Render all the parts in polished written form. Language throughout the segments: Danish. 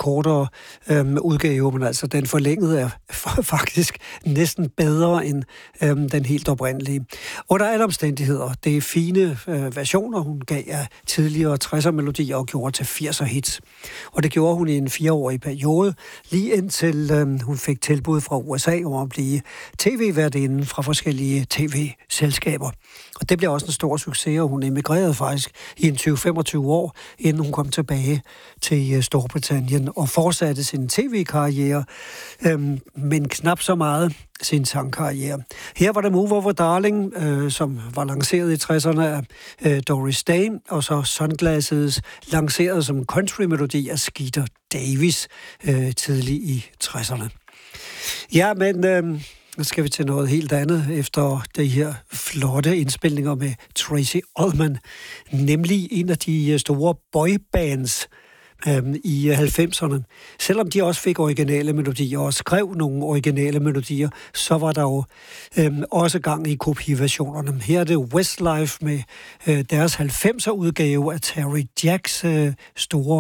kortere udgave, men altså den forlængede er faktisk næsten bedre end den helt oprindelige. Under alle omstændigheder, det er fine versioner, hun gav af tidligere 60'er-melodier og gjorde til 80'er-hits. Og det gjorde hun i en 4-årig periode, lige indtil hun fik tilbud fra USA om at blive tv-værtinde fra forskellige tv-selskaber. Og det blev også en stor succes, og hun emigrerede faktisk i en 20-25 år, inden hun kom tilbage til Storbritannien og fortsatte sin tv-karriere, men knap så meget sin sangkarriere. Her var der Move Over Darling, som var lanceret i 60'erne af Doris Day, og så Sunglasses, lanceret som country-melodi af Skeeter Davis tidlig i 60'erne. Ja, men nu skal vi til noget helt andet efter de her flotte indspilninger med Tracey Ullman, nemlig en af de store boybands i 90'erne. Selvom de også fik originale melodier og skrev nogle originale melodier, så var der jo også gang i kopiversionerne. Her er det Westlife med deres 90'er udgave af Terry Jacks store,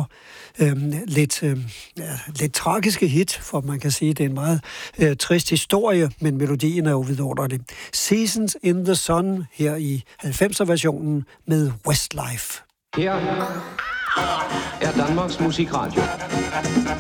lidt tragiske hit, for man kan sige, det er en meget trist historie, men melodien er jo vidunderlig. Seasons in the Sun her i 90'er-versionen med Westlife. Her er Danmarks Musikradio.